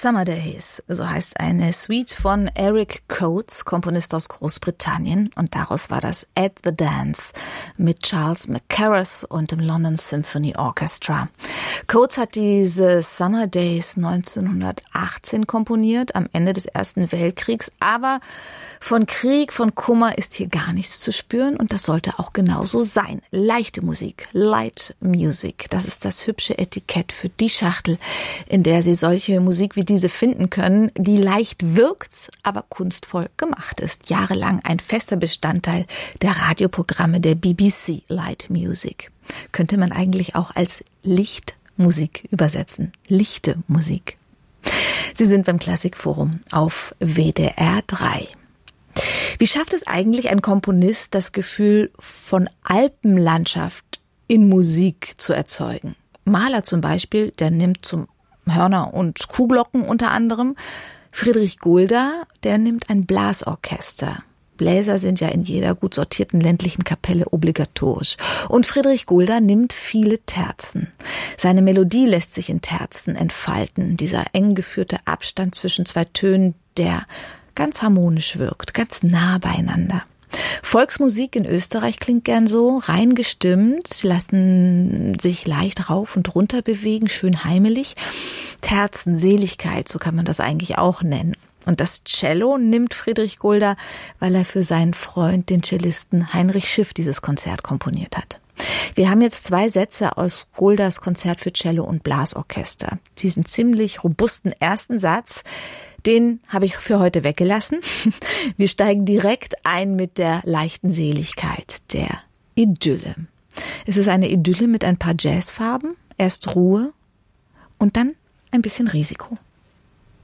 Summer Days, so heißt eine Suite von Eric Coates, Komponist aus Großbritannien. Und daraus war das At the Dance mit Charles McCarras und dem London Symphony Orchestra. Coates hat diese Summer Days 1918 komponiert, am Ende des Ersten Weltkriegs. Aber von Krieg, von Kummer ist hier gar nichts zu spüren. Und das sollte auch genauso sein. Leichte Musik, Light Music, das ist das hübsche Etikett für die Schachtel, in der Sie solche Musik wie diese finden können, die leicht wirkt, aber kunstvoll gemacht ist. Jahrelang ein fester Bestandteil der Radioprogramme der BBC, Light Music. Könnte man eigentlich auch als Lichtmusik übersetzen. Lichte Musik. Sie sind beim Klassikforum auf WDR 3. Wie schafft es eigentlich ein Komponist, das Gefühl von Alpenlandschaft in Musik zu erzeugen? Mahler zum Beispiel, der nimmt zum Hörner und Kuhglocken unter anderem. Friedrich Gulda, der nimmt ein Blasorchester. Bläser sind ja in jeder gut sortierten ländlichen Kapelle obligatorisch. Und Friedrich Gulda nimmt viele Terzen. Seine Melodie lässt sich in Terzen entfalten. Dieser eng geführte Abstand zwischen zwei Tönen, der ganz harmonisch wirkt, ganz nah beieinander. Volksmusik in Österreich klingt gern so, rein gestimmt, lassen sich leicht rauf und runter bewegen, schön heimelig. Terzen, Seligkeit, so kann man das eigentlich auch nennen. Und das Cello nimmt Friedrich Gulda, weil er für seinen Freund, den Cellisten Heinrich Schiff, dieses Konzert komponiert hat. Wir haben jetzt 2 Sätze aus Guldas Konzert für Cello und Blasorchester. Diesen ziemlich robusten ersten Satz, den habe ich für heute weggelassen. Wir steigen direkt ein mit der leichten Seligkeit, der Idylle. Es ist eine Idylle mit ein paar Jazzfarben, erst Ruhe und dann ein bisschen Risiko.